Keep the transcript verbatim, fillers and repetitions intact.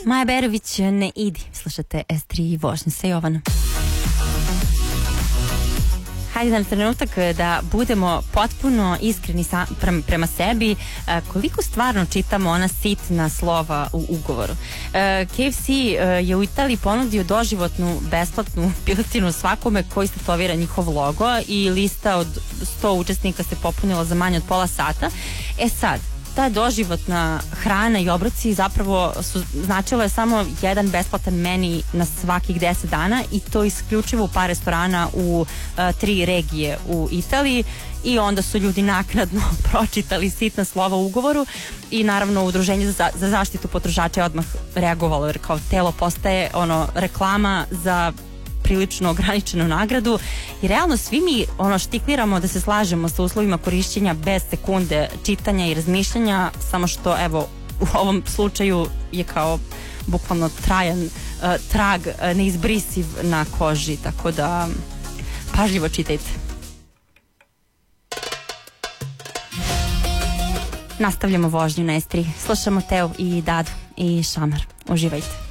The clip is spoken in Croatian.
Maja Berović, Ne idi. Slušate S tri vožnje sa Jovanom. Hajde nam trenutak da budemo potpuno iskreni sa, pre, prema sebi, e, koliko stvarno čitamo ona sitna slova u ugovoru. E, K F C e, je u Italiji ponudio doživotnu besplatnu pilotinu svakome koji statovira njihov logo i lista od sto učesnika se popunila za manje od pola sata. E sad, ta doživotna hrana i obroci zapravo su značilo je samo jedan besplatan meni na svakih deset dana i to isključivo u par restorana u uh, tri regije u Italiji i onda su ljudi naknadno pročitali sitna slova u ugovoru i naravno Udruženje za, za zaštitu potrošača je odmah reagovalo jer kao telo postaje ono reklama za prilično ograničenu nagradu i realno svi mi ono štikliramo da se slažemo sa uslovima korišćenja bez sekunde čitanja i razmišljanja, samo što evo u ovom slučaju je kao bukvalno trajan uh, trag uh, neizbrisiv na koži, tako da pažljivo čitajte. Nastavljamo vožnju na S tri. Slušamo Teo i Dadu i Šamar. Uživajte.